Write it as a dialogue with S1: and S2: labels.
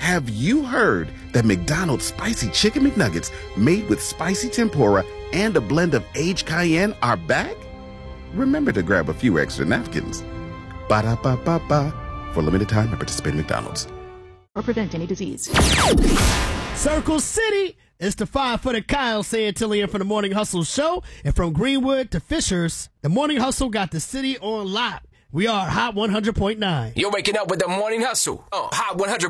S1: Have you heard that McDonald's Spicy Chicken McNuggets made with spicy tempura and a blend of aged cayenne are back? Remember to grab a few extra napkins. Ba-da-ba-ba-ba. For limited time at participating McDonald's.
S2: Or prevent any disease.
S3: Circle City. It's the 5-footed Kyle saying Tillian from the Morning Hustle show. And from Greenwood to Fishers, the Morning Hustle got the city on lock. We are Hot 100.9.
S4: You're waking up with the Morning Hustle. Hot 100.